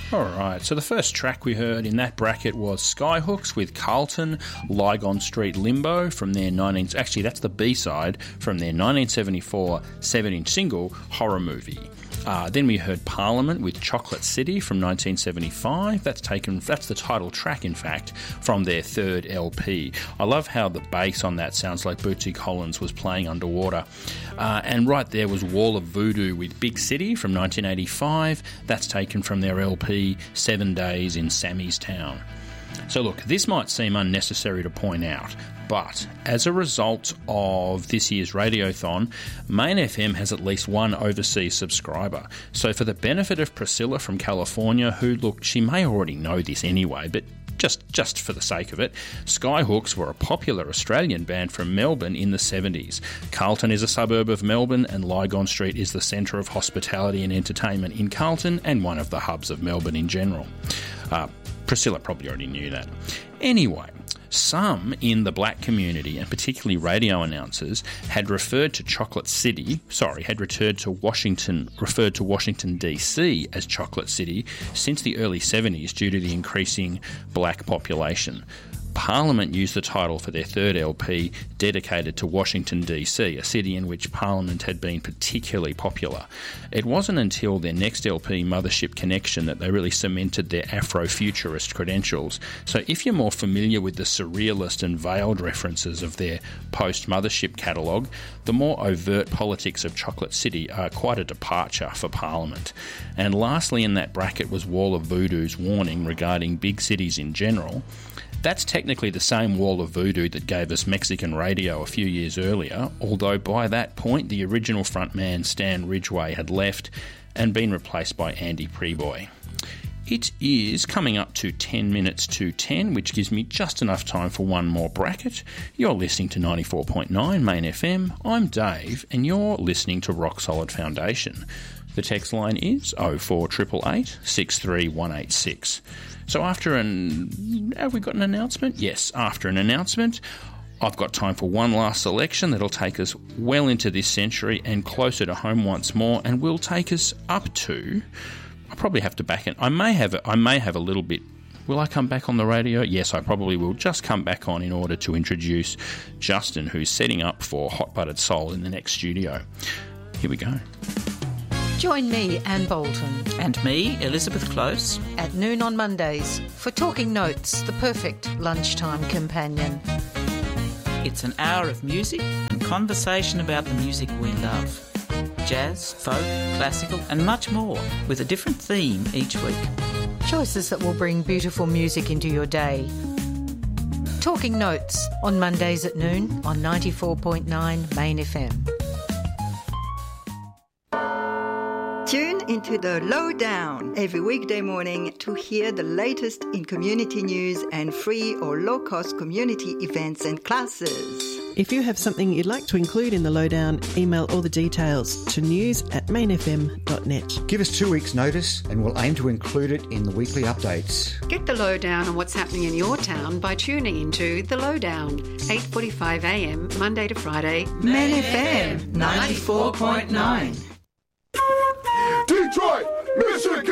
All right, so the first track we heard in that bracket was Skyhooks with Carlton, Lygon Street Limbo from their actually that's the B-side from their 1974 7-inch single, Horror Movie. Then we heard Parliament with Chocolate City from 1975. That's the title track, in fact, from their third LP. I love how the bass on that sounds like Bootsy Collins was playing underwater. And right there was Wall of Voodoo with Big City from 1985. That's taken from their LP 7 Days in Sammy's Town. So look, this might seem unnecessary to point out, but as a result of this year's Radiothon, Main FM has at least one overseas subscriber. So for the benefit of Priscilla from California, who, look, she may already know this anyway, but just for the sake of it, Skyhooks were a popular Australian band from Melbourne in the 70s. Carlton is a suburb of Melbourne, and Lygon Street is the centre of hospitality and entertainment in Carlton and one of the hubs of Melbourne in general. Priscilla probably already knew that. Anyway, some in the black community, and particularly radio announcers, had referred to Washington DC as Chocolate City since the early 70s due to the increasing black population. Parliament used the title for their third LP dedicated to Washington DC, a city in which Parliament had been particularly popular. It wasn't until their next LP, Mothership Connection, that they really cemented their Afrofuturist credentials. So if you're more familiar with the surrealist and veiled references of their post-Mothership catalogue, the more overt politics of Chocolate City are quite a departure for Parliament. And lastly in that bracket was Wall of Voodoo's warning regarding big cities in general. That's technically the same Wall of Voodoo that gave us Mexican radio a few years earlier, although by that point the original frontman Stan Ridgway had left and been replaced by Andy Preboy. It is coming up to 10 minutes to 10, which gives me just enough time for one more bracket. You're listening to 94.9 Main FM. I'm Dave, and you're listening to Rock Solid Foundation. The text line is 04888 63186. So have we got an announcement? Yes, after an announcement, I've got time for one last selection that'll take us well into this century and closer to home once more, and will take us up to, I probably have to back it. I may have a little bit. Will I come back on the radio? Yes, I probably will just come back on in order to introduce Justin, who's setting up for Hot Buttered Soul in the next studio. Here we go. Join me, Anne Bolton. And me, Elizabeth Close. At noon on Mondays for Talking Notes, the perfect lunchtime companion. It's an hour of music and conversation about the music we love. Jazz, folk, classical and much more, with a different theme each week. Choices that will bring beautiful music into your day. Talking Notes on Mondays at noon on 94.9 Main FM. Tune into the Lowdown every weekday morning to hear the latest in community news and free or low-cost community events and classes. If you have something you'd like to include in the Lowdown, email all the details to news@mainfm.net. Give us 2 weeks' notice and we'll aim to include it in the weekly updates. Get the Lowdown on what's happening in your town by tuning into The Lowdown, 8:45 a.m, Monday to Friday. Main FM 94.9. Detroit, Michigan.